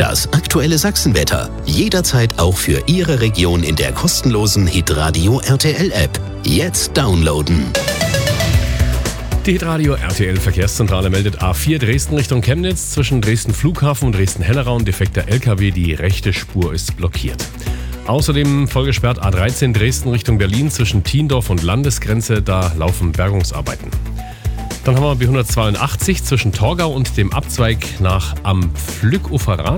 Das aktuelle Sachsenwetter. Jederzeit auch für Ihre Region in der kostenlosen Hitradio RTL App. Jetzt downloaden. Die Hitradio RTL Verkehrszentrale meldet A4 Dresden Richtung Chemnitz. Zwischen Dresden Flughafen und Dresden-Hellerau ein defekter LKW. Die rechte Spur ist blockiert. Außerdem vollgesperrt A13 Dresden Richtung Berlin zwischen Thiendorf und Landesgrenze. Da laufen Bergungsarbeiten. Dann haben wir B182 zwischen Torgau und dem Abzweig nach am Flückufferrad.